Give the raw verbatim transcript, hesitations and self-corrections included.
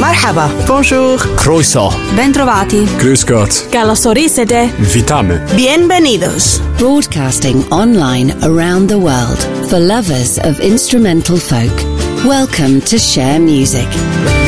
Marhaba. Bonjour. Croeso. Bentrovati. Grüß Gott. Καλωσορίσετε. Witamy. Bienvenidos. Broadcasting online around the world for lovers of instrumental folk. Welcome to Share Music.